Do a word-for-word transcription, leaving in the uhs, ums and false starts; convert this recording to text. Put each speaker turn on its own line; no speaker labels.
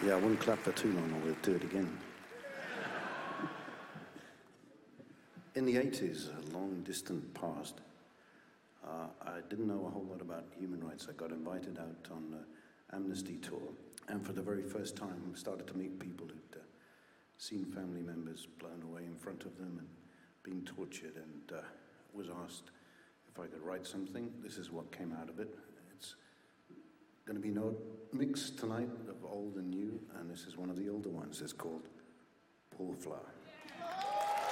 Yeah, I wouldn't clap for too long or we'll do it again. In the eighties, a long distant past, uh, I didn't know a whole lot about human rights. I got invited out on an Amnesty tour, and for the very first time started to meet people who'd uh, seen family members blown away in front of them and being tortured, and uh, was asked if I could write something. This is what came out of it. It's going to be no mix tonight of old and new, and this is one of the older ones. It's called Paul Flower.